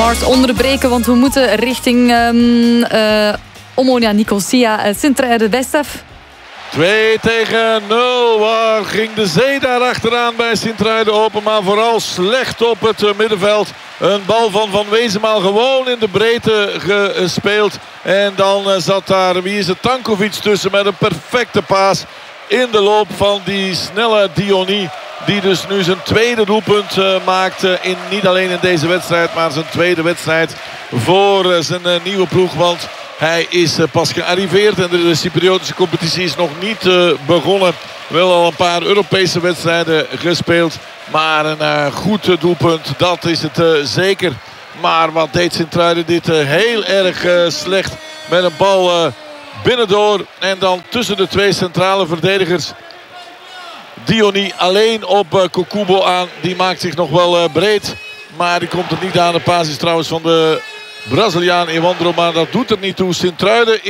Mars onderbreken, want we moeten richting Omonia Nicosia. Sint-Truiden, Westef. 2-0. Waar ging de zee daar achteraan bij Sint-Truiden open. Maar vooral slecht op het middenveld. Een bal van Van Wezenmaal gewoon in de breedte gespeeld. En dan zat daar, wie is het, Tankovic tussen met een perfecte paas. In de loop van die snelle Diony. Die dus nu zijn tweede doelpunt maakt. Niet alleen in deze wedstrijd, maar zijn tweede wedstrijd voor zijn nieuwe ploeg. Want hij is pas gearriveerd en de Cypriotische competitie is nog niet begonnen. Wel al een paar Europese wedstrijden gespeeld. Maar een goed doelpunt, dat is het zeker. Maar wat deed Sint-Truiden dit heel erg slecht. Met een bal binnendoor. En dan tussen de twee centrale verdedigers. Diony alleen op Kokubo aan. Die maakt zich nog wel breed. Maar die komt er niet aan. De paas is trouwens van de Braziliaan Evandro. Maar dat doet er niet toe. Sint-Truiden